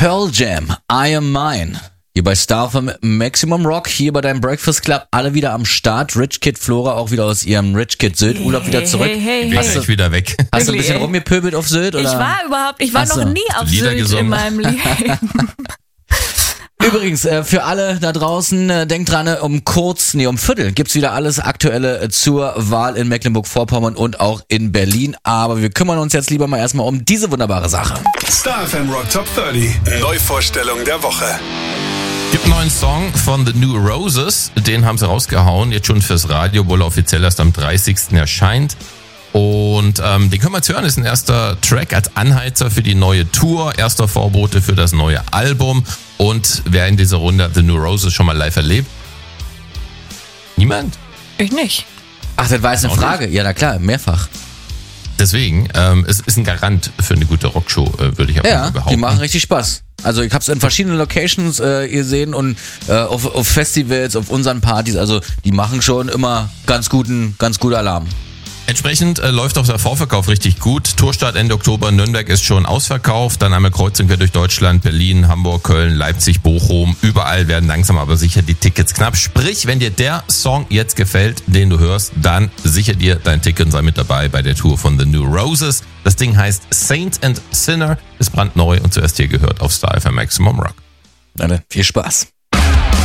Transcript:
Pearl Jam, I Am Mine. Hier bei Star FM Maximum Rock, hier bei deinem Breakfast Club, alle wieder am Start. Rich Kid Flora auch wieder aus ihrem Rich Kid Sylt Urlaub wieder zurück. Hast du wieder weg? Hast du ein bisschen rumgepöbelt auf Sylt? Oder? Ich war noch nie auf Sylt in meinem Leben. Übrigens, für alle da draußen, denkt dran, um Viertel gibt's wieder alles Aktuelle zur Wahl in Mecklenburg-Vorpommern und auch in Berlin. Aber wir kümmern uns jetzt lieber mal erstmal um diese wunderbare Sache. Star FM Rock Top 30. Neuvorstellung der Woche. Gibt einen neuen Song von The New Roses. Den haben sie rausgehauen, jetzt schon fürs Radio, obwohl er offiziell erst am 30. erscheint. Und den können wir jetzt hören, ist ein erster Track als Anheizer für die neue Tour, erster Vorbote für das neue Album. Und wer in dieser Runde The New Roses schon mal live erlebt? Niemand? Ich nicht. Ach, das war jetzt eine Frage. Ja, na klar, mehrfach. Deswegen, es ist ein Garant für eine gute Rockshow, würde ich aber mal behaupten. Ja, die machen richtig Spaß. Also ich hab's in verschiedenen Locations gesehen und auf Festivals, auf unseren Partys. Also die machen schon immer ganz guten Alarm. Entsprechend läuft auch der Vorverkauf richtig gut. Tourstart Ende Oktober, Nürnberg ist schon ausverkauft. Dann einmal kreuz und quer durch Deutschland, Berlin, Hamburg, Köln, Leipzig, Bochum. Überall werden langsam aber sicher die Tickets knapp. Sprich, wenn dir der Song jetzt gefällt, den du hörst, dann sicher dir dein Ticket und sei mit dabei bei der Tour von The New Roses. Das Ding heißt Saint and Sinner, ist brandneu und zuerst hier gehört auf Star FM Maximum Rock. Dann viel Spaß.